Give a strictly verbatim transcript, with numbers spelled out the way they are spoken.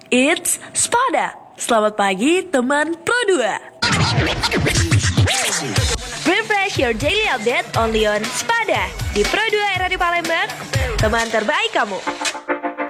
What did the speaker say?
It's Spada. Selamat pagi teman Pro dua. Refresh your daily update only on Spada di Pro dua R A D Palembang, teman terbaik kamu.